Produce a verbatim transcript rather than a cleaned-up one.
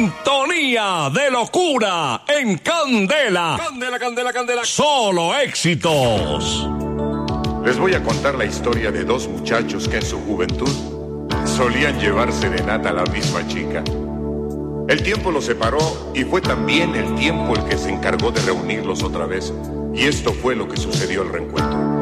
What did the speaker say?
Sintonía de locura en Candela. Candela, Candela, Candela. Solo éxitos. Les voy a contar la historia de dos muchachos que en su juventud solían llevar serenata a la misma chica. El tiempo los separó y fue también el tiempo el que se encargó de reunirlos otra vez. Y esto fue lo que sucedió al reencuentro.